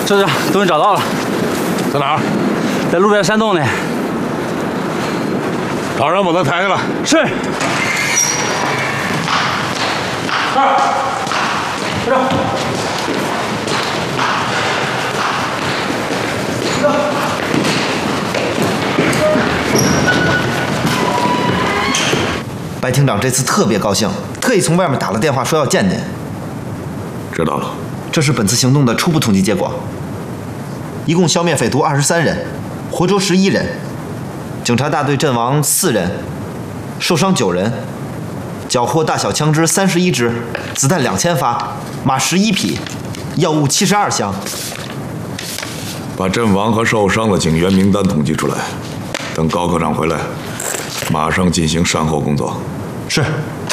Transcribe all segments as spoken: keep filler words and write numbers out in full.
首长，东西找到了， 在哪儿？ 在路边山洞里。 找人把他抬下来。 是。二，首长。 白厅长这次特别高兴，特意从外面打了电话说要见您。 知道了。 这是本次行动的初步统计结果，一共消灭匪徒二十三人，活捉十一人，警察大队阵亡四人，受伤九人，缴获大小枪支三十一支，子弹两千发，马十一匹，药物七十二箱。 把阵亡和受伤的警员名单统计出来，等高科长回来，马上进行善后工作。 是。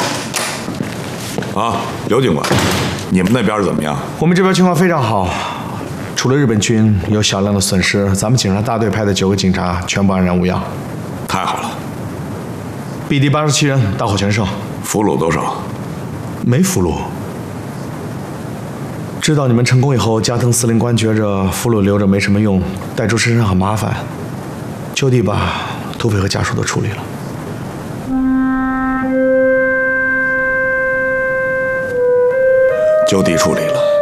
啊，刘警官，你们那边怎么样？ 我们这边情况非常好，除了日本军有小量的损失，咱们警察大队派的九个警察全部安然无恙。 太好了。 毙敌八十七人，大获全胜。 俘虏多少？ 没俘虏。知道你们成功以后，加藤司令官觉着俘虏留着没什么用，带出身上很麻烦，就地把土匪和家属都处理了。 就地处理了。